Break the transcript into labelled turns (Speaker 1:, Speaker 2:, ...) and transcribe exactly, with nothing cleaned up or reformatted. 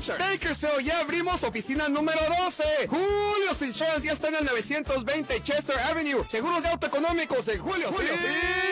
Speaker 1: Insurance. Bakersfield, ya abrimos oficina número doce. Julio's Insurance ya está en el novecientos veinte Chester Avenue. Seguros de auto económicos en Julio's. Julio, sí.